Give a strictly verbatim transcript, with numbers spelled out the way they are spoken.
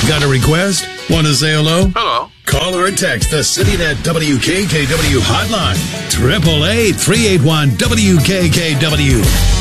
Got a request? Want to say hello? Hello. Call or text the CityNet W K K W hotline. triple eight, three eight one, W K K W.